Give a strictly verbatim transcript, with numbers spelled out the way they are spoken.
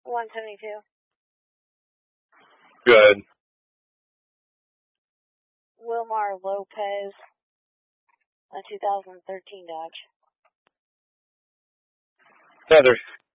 one seventy-two. Good. Wilmar Lopez, a two thousand thirteen Dodge. Heather.